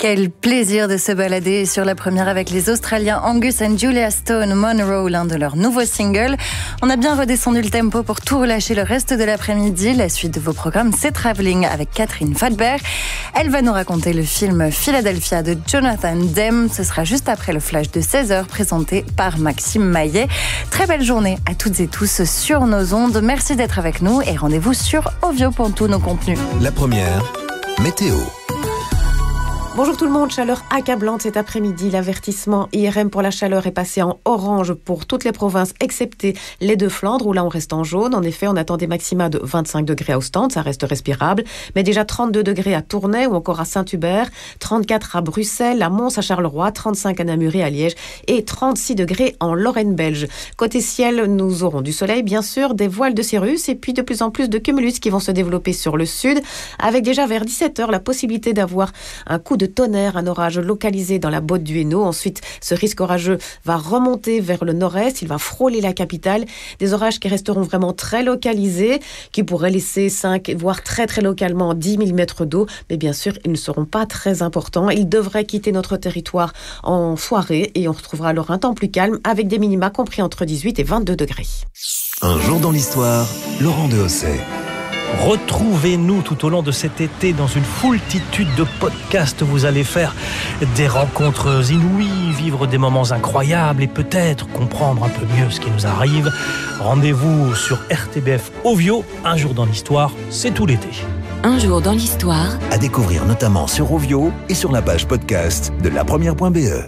Quel plaisir de se balader sur la première avec les Australiens Angus and Julia Stone, Monroe, l'un de leurs nouveaux singles. On a bien redescendu le tempo pour tout relâcher le reste de l'après-midi. La suite de vos programmes, c'est Travelling avec Catherine Fadberg. Elle va nous raconter le film Philadelphia de Jonathan Demme. Ce sera juste après le flash de 16h présenté par Maxime Maillet. Très belle journée à toutes et tous sur nos ondes. Merci d'être avec nous et rendez-vous sur Ovio pour tous nos contenus. La première, météo. Bonjour tout le monde, chaleur accablante cet après-midi. L'avertissement IRM pour la chaleur est passé en orange pour toutes les provinces excepté les deux Flandres où là on reste en jaune. En effet, on attend des maxima de 25 degrés à Ostende, ça reste respirable, mais déjà 32 degrés à Tournai ou encore à Saint-Hubert, 34 à Bruxelles, à Mons, à Charleroi, 35 à Namur et à Liège et 36 degrés en Lorraine belge. Côté ciel, nous aurons du soleil bien sûr, des voiles de cirrus et puis de plus en plus de cumulus qui vont se développer sur le sud avec déjà vers 17h la possibilité d'avoir un coup de tonnerre, un orage localisé dans la Botte du Hainaut. Ensuite, ce risque orageux va remonter vers le nord-est, il va frôler la capitale. Des orages qui resteront vraiment très localisés, qui pourraient laisser 5, voire très très localement 10 000 mètres d'eau. Mais bien sûr, ils ne seront pas très importants. Ils devraient quitter notre territoire en soirée et on retrouvera alors un temps plus calme avec des minima compris entre 18 et 22 degrés. Un jour dans l'histoire, Laurent Dehosset. Retrouvez-nous tout au long de cet été dans une foultitude de podcasts. Vous allez faire des rencontres inouïes, vivre des moments incroyables et peut-être comprendre un peu mieux ce qui nous arrive. Rendez-vous sur RTBF Ovio. Un jour dans l'histoire, c'est tout l'été. Un jour dans l'histoire. À découvrir notamment sur Ovio et sur la page podcast de lapremière.be.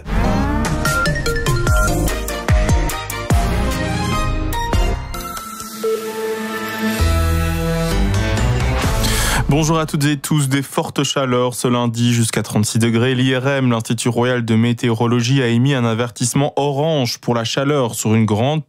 Bonjour à toutes et tous, des fortes chaleurs ce lundi jusqu'à 36 degrés. L'IRM, l'Institut Royal de Météorologie, a émis un avertissement orange pour la chaleur sur une grande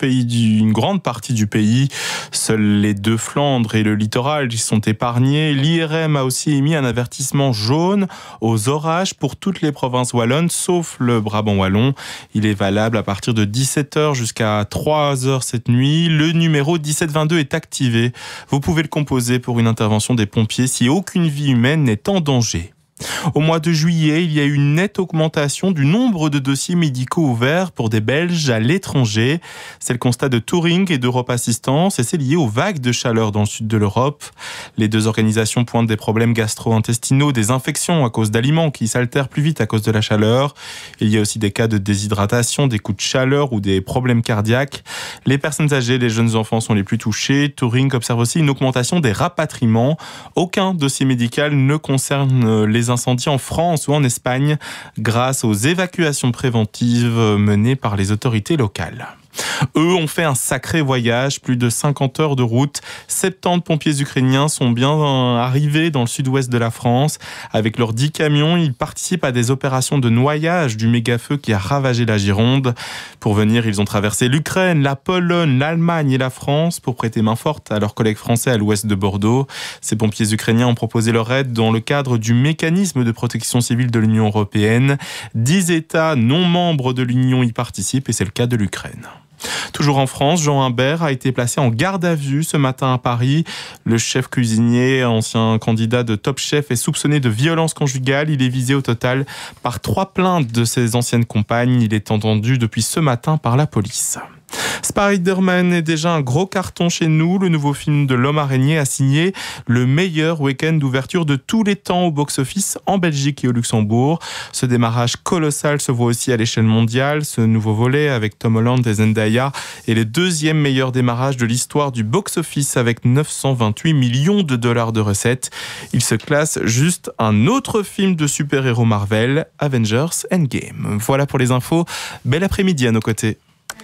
partie du pays. Seuls les deux Flandres et le littoral y sont épargnés. L'IRM a aussi émis un avertissement jaune aux orages pour toutes les provinces wallonnes, sauf le Brabant wallon. Il est valable à partir de 17h jusqu'à 3h cette nuit. Le numéro 1722 est activé. Vous pouvez le composer pour une intervention des pompiers si aucune vie humaine n'est en danger. Au mois de juillet, il y a eu une nette augmentation du nombre de dossiers médicaux ouverts pour des Belges à l'étranger. C'est le constat de Touring et d'Europe Assistance et c'est lié aux vagues de chaleur dans le sud de l'Europe. Les deux organisations pointent des problèmes gastro-intestinaux, des infections à cause d'aliments qui s'altèrent plus vite à cause de la chaleur. Il y a aussi des cas de déshydratation, des coups de chaleur ou des problèmes cardiaques. Les personnes âgées et les jeunes enfants sont les plus touchés. Touring observe aussi une augmentation des rapatriements. Aucun dossier médical ne concerne les incendies en France ou en Espagne grâce aux évacuations préventives menées par les autorités locales. Eux ont fait un sacré voyage, plus de 50 heures de route. 70 pompiers ukrainiens sont bien arrivés dans le sud-ouest de la France. Avec leurs 10 camions, ils participent à des opérations de noyage du méga-feu qui a ravagé la Gironde. Pour venir, ils ont traversé l'Ukraine, la Pologne, l'Allemagne et la France pour prêter main forte à leurs collègues français à l'ouest de Bordeaux. Ces pompiers ukrainiens ont proposé leur aide dans le cadre du mécanisme de protection civile de l'Union européenne. 10 États non membres de l'Union y participent et c'est le cas de l'Ukraine. Toujours en France, Jean Humbert a été placé en garde à vue ce matin à Paris. Le chef cuisinier, ancien candidat de Top Chef, est soupçonné de violence conjugale. Il est visé au total par 3 plaintes de ses anciennes compagnes. Il est entendu depuis ce matin par la police. Spider-Man est déjà un gros carton chez nous. Le nouveau film de l'homme araignée a signé le meilleur week-end d'ouverture de tous les temps au box-office en Belgique et au Luxembourg. Ce démarrage colossal se voit aussi à l'échelle mondiale. Ce nouveau volet avec Tom Holland et Zendaya est le deuxième meilleur démarrage de l'histoire du box-office avec 928 millions de dollars de recettes. Il se classe juste un autre film de super-héros Marvel, Avengers Endgame. Voilà pour les infos. Bel après-midi à nos côtés.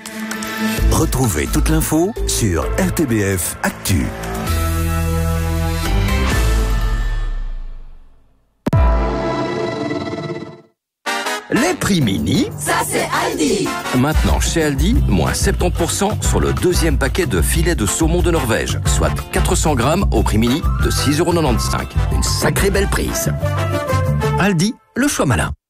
Retrouvez toute l'info sur RTBF Actu. Les prix mini, ça c'est Aldi. Maintenant chez Aldi, moins 70% sur le deuxième paquet de filets de saumon de Norvège, soit 400 grammes au prix mini de 6,95 €. Une sacrée belle prise. Aldi, le choix malin.